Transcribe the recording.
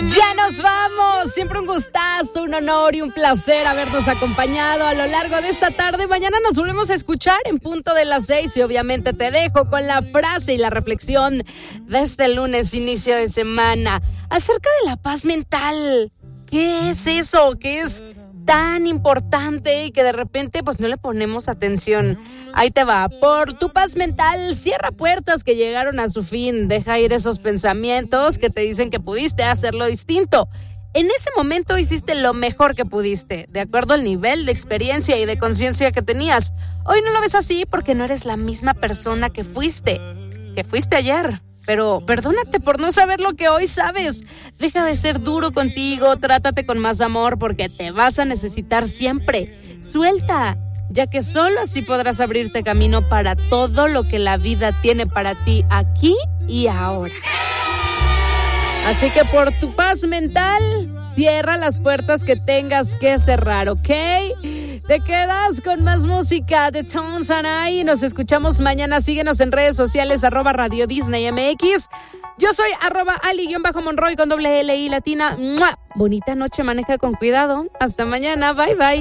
Ya nos vamos, siempre un gustazo, un honor y un placer habernos acompañado a lo largo de esta tarde. Mañana nos volvemos a escuchar en punto de las 6 y obviamente te dejo con la frase y la reflexión de este lunes, inicio de semana, acerca de la paz mental. ¿Qué es eso? ¿Qué es tan importante y que de repente pues no le ponemos atención? Ahí te va. Por tu paz mental, cierra puertas que llegaron a su fin. Deja ir esos pensamientos que te dicen que pudiste hacerlo distinto. En ese momento hiciste lo mejor que pudiste, de acuerdo al nivel de experiencia y de conciencia que tenías. Hoy no lo ves así porque no eres la misma persona que fuiste ayer. Pero perdónate por no saber lo que hoy sabes. Deja de ser duro contigo, trátate con más amor porque te vas a necesitar siempre. Suelta, ya que solo así podrás abrirte camino para todo lo que la vida tiene para ti aquí y ahora. Así que por tu paz mental, cierra las puertas que tengas que cerrar, ¿ok? Te quedas con más música de Tones and I. Nos escuchamos mañana. Síguenos en redes sociales, @Radio Disney MX. Yo soy @Ali_Monroy con doble L y latina. ¡Mua! Bonita noche, maneja con cuidado. Hasta mañana, bye bye.